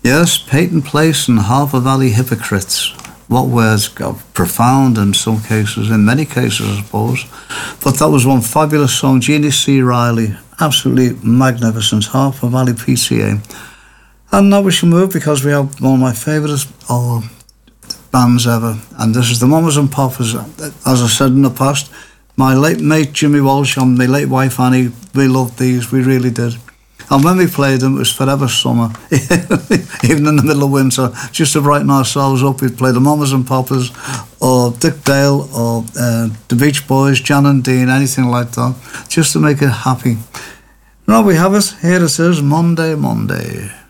Yes, Peyton Place and Harper Valley Hypocrites. What words, profound in some cases, in many cases, I suppose. But that was one fabulous song. Jeannie C. Riley, absolutely magnificent. Harper Valley PCA. And now we shall move, because we have one of my favourite bands ever. And this is the Mamas and Papas. As I said in the past, my late mate Jimmy Walsh and my late wife Annie, we loved these, we really did. And when we played them, it was forever summer, even in the middle of winter, just to brighten ourselves up. We'd play the Mamas and Papas, or Dick Dale, or the Beach Boys, Jan and Dean, anything like that, just to make it happy. Now we have it. Here it is, Monday, Monday.